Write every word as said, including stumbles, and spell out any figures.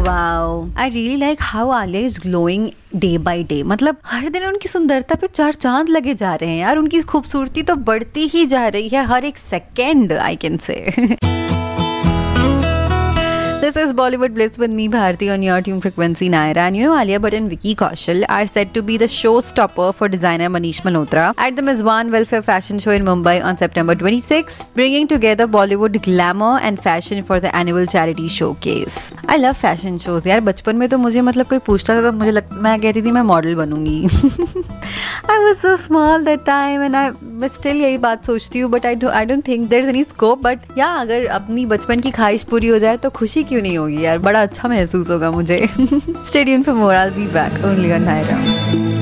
Wow, I really like how Alia is glowing day by day. मतलब हर दिन उनकी सुंदरता पे चार चांद लगे जा रहे हैं यार. उनकी खूबसूरती तो बढ़ती ही जा रही है हर एक second, I can say. This is Bollywood Bliss with me, Bharti, on your tune frequency Naira. And you know, Alia Bhatt and Vicky Kaushal are said to be the showstopper for designer Manish Malhotra at the Mizwan Welfare Fashion Show in Mumbai on September twenty-sixth, bringing together Bollywood glamour and fashion for the annual charity showcase. I love fashion shows. यार बचपन में तो मुझे मतलब कोई पूछता था तो मुझे लग, मैं कहती थी मैं model बनूंगी. I was so small that time and I मैं still यही बात सोचती हूँ, but I don't I don't think there's any scope. But yeah, अगर अपनी बचपन की ख्वाहिश पूरी हो जाए तो खुशी क्यों नहीं होगी यार. बड़ा अच्छा महसूस होगा मुझे. Stay tuned for more. I'll be back only on Naira.